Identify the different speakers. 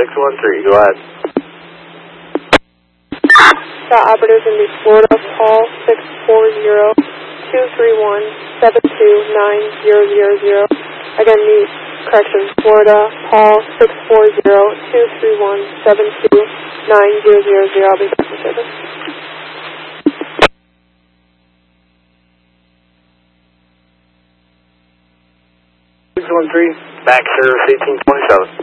Speaker 1: 613, go ahead.
Speaker 2: Dot operators in the Florida, Paul 640-231-729-000. Again, the correction, Florida, Paul 640-231-729-000. I'll be back in service.
Speaker 1: 613, back service 1827.